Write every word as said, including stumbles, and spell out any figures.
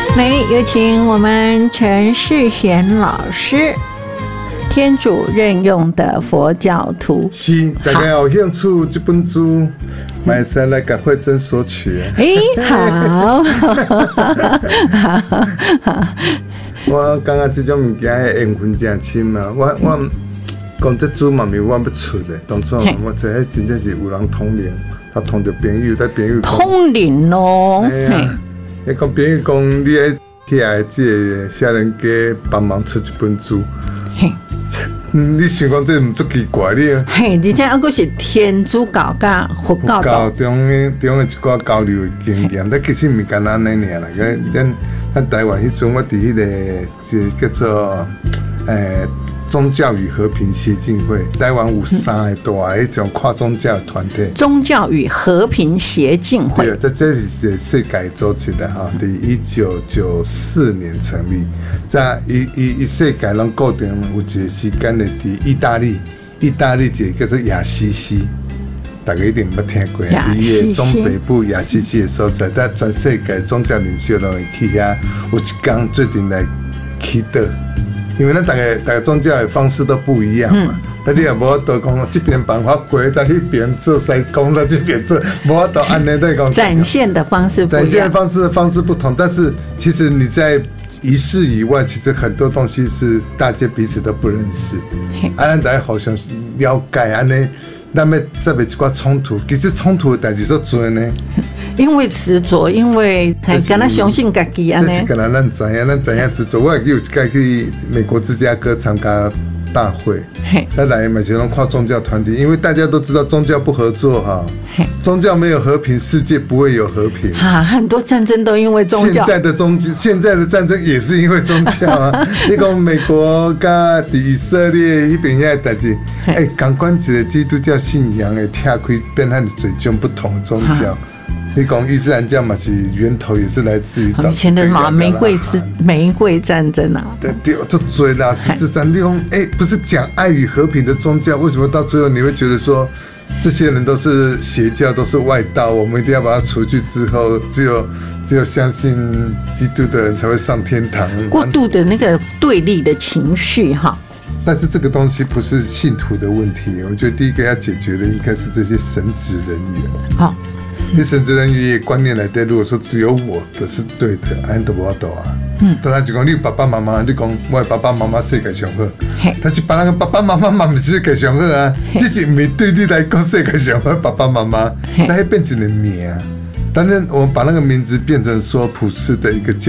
来，有请我们陈世贤老师，天主任用的佛教徒。 是，大家有兴趣这本书，买使来赶快诊所取。 哎，好， 我感觉这种物件的缘分真深嘛，我我讲这书嘛，咪我要出的，当初我做迄真正是有人通灵，他通着朋友，但朋友通灵咯。 哎呀，迄讲朋友讲，你爱起来这个写人家帮忙出一本书。你想讲这唔足奇怪哩？ 嘿，而且还佫是天主教甲佛教教中的中的一寡交流的经验，但其实唔简单那尔啦。咱咱台湾迄阵，我伫迄个是叫做诶宗教与和平协进会，台湾有三个大迄种跨宗教的团体。 宗教与和平协进会， 对，这这是世界组织的哈，伫一九九四年成立。在一一一世界拢固定有一个时间的，伫意大利，意大利一个叫做亚西西，大家一定捌听过。伫伊个中北部亚西西的所在，但全世界宗教领袖拢会去遐，有一天最近来祈祷。因为咱大家大家宗教的方式都不一样嘛，但你也无法度讲这边办法过，在那边做西公，在这边做，无法度安尼在讲。 展现的方式不一样， 展现的方式方式不同，但是其实你在仪式以外，其实很多东西是大家彼此都不认识，啊，咱大家好像是了解安尼，咱要这边一寡冲突，其实冲突的代志所多呢。 因为执着，因为还跟他相信自己啊。 这是跟他咱知影，咱知影执着。我也有一次去美国芝加哥参加大会，他来嘛是拢跨宗教团体，因为大家都知道宗教不合作哈，宗教没有和平，世界不会有和平。啊， 很多战争都因为宗教。 现在的宗教，现在的战争也是因为宗教啊。你讲美国跟以色列那边遐代志，哎，刚关一个基督教信仰的拆开，变成最种不同的宗教。你讲伊斯兰教嘛是源头也是来自于以前的嘛玫瑰之玫瑰战争啊， 对对，就追啦十字战。你讲哎，不是讲爱与和平的宗教，为什么到最后你会觉得说这些人都是邪教，都是外道？我们一定要把它除去之后，只有只有相信基督的人才会上天堂。 过度的那个对立的情绪哈。 但是这个东西不是信徒的问题，我觉得第一个要解决的应该是这些神职人员。好。你神职人员的观念来对，如果说只有我的是对的，安都无法度啊。嗯，当然就讲你有爸爸妈妈，你讲我的爸爸妈妈世界上好，但是别人的爸爸妈妈嘛不是世界上好啊，只是没对你来讲世界上好爸爸妈妈，但会变成了名。当然，我们把那个名字变成说普世的一个。